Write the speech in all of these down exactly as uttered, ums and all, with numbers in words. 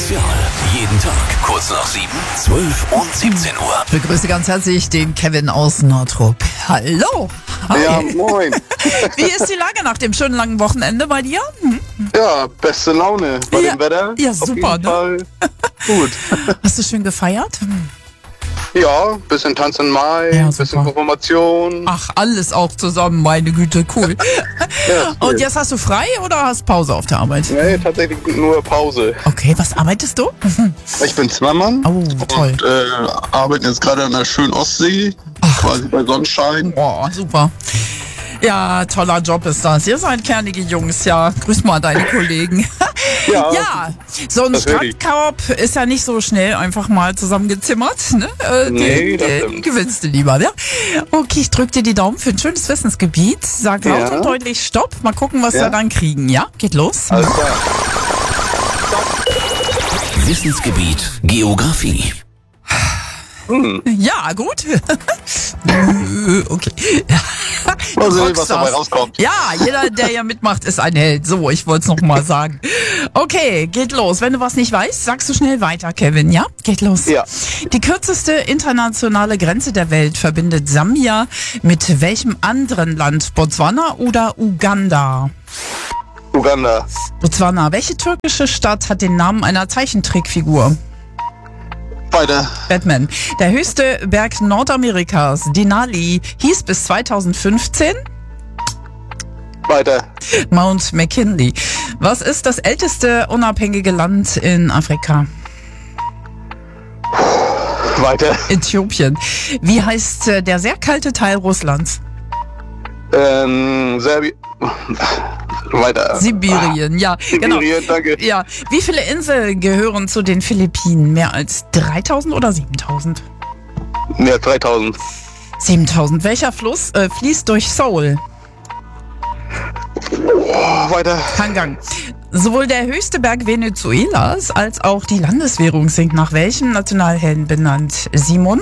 Spezial. Jeden Tag kurz nach sieben, zwölf und siebzehn Uhr. Ich begrüße ganz herzlich den Kevin aus Nordrup. Hallo. Hi. Ja, moin. Wie ist die Lage nach dem schönen langen Wochenende bei dir? Hm? Ja, beste Laune bei Ja, dem Wetter. ja, Auf super, jeden ne? Fall gut. Hast du schön gefeiert? Ja, bisschen Tanz in Mai, Ja, bisschen super. Konfirmation. Ach, alles auch zusammen, meine Güte, cool. Ja, ist Und cool. jetzt hast du frei oder hast Pause auf der Arbeit? Nee, tatsächlich nur Pause. Okay, was arbeitest du? Ich bin Zimmermann Oh, toll. und äh, arbeite jetzt gerade an der schönen Ostsee, quasi bei Sonnenschein. Boah, super. Ja, toller Job ist das. Ihr seid kernige Jungs, ja. Grüß mal deine Kollegen. Ja, Ja, so ein das hör ich. Strandkorb ist ja nicht so schnell einfach mal zusammengezimmert. Ne? Äh, Nee, den, das den stimmt. gewinnst du lieber, ja? Okay, ich drück dir die Daumen für ein schönes Wissensgebiet. Sag laut Ja. und deutlich Stopp. Mal gucken, was Ja. wir dann kriegen, ja? Geht los. alles klar. Wissensgebiet Geografie. Ja, gut. Okay. Mal sehen, was Rockstars. dabei rauskommt. Ja, jeder, der hier mitmacht, ist ein Held. So, ich wollte es nochmal sagen. Okay, geht los. Wenn du was nicht weißt, sagst du schnell weiter, Kevin, ja? Geht los. Ja. Die kürzeste internationale Grenze der Welt verbindet Sambia mit welchem anderen Land? Botswana oder Uganda? Uganda. Botswana. Welche türkische Stadt hat den Namen einer Zeichentrickfigur? Weiter. Batman. Der höchste Berg Nordamerikas, Denali, hieß bis zweitausendfünfzehn Weiter. Mount McKinley. Was ist das älteste unabhängige Land in Afrika? Weiter. Äthiopien. Wie heißt äh, der sehr kalte Teil Russlands? Ähm, Serbien. Weiter. Sibirien, ja, genau. Sibirien, danke. Ja, wie viele Inseln gehören zu den Philippinen? Mehr als dreitausend oder siebentausend? Ja, dreitausend. siebentausend. Welcher Fluss äh, fließt durch Seoul? Oh, weiter. Hangang. Sowohl der höchste Berg Venezuelas als auch die Landeswährung sind nach welchem Nationalhelden benannt? Simon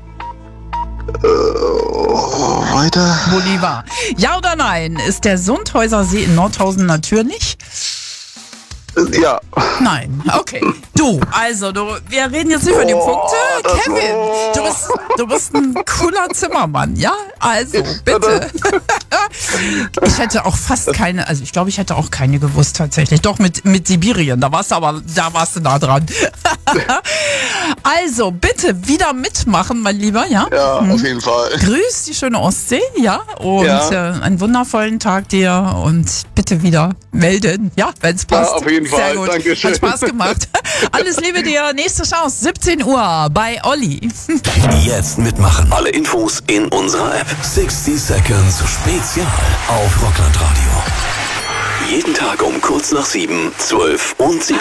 Oh, weiter. Bolivar. Ja oder nein? Ist der Sundhäuser See in Nordhausen natürlich? Ja. Nein. Okay. Du, also, du, wir reden jetzt nicht über die Oh, Punkte. das- Kevin, oh. du bist, du bist ein cooler Zimmermann, ja? Also, bitte. Ich hätte auch fast keine, also ich glaube, ich hätte auch keine gewusst tatsächlich. Doch, mit, mit Sibirien, da warst du aber, da warst du nah dran. Also, bitte wieder mitmachen, mein Lieber, ja? Ja, auf jeden Fall. Grüß die schöne Ostsee, ja? Und Ja. Äh, einen wundervollen Tag dir und bitte wieder melden, ja, wenn es passt. Ja, auf jeden Sehr Fall. gut. Dankeschön. Hat Spaß gemacht. Alles Liebe dir. Nächste Chance, siebzehn Uhr bei Olli. Jetzt mitmachen. Alle Infos in unserer App. sechzig Seconds Spezial auf Rockland Radio. Jeden Tag um kurz nach sieben, zwölf und sieben.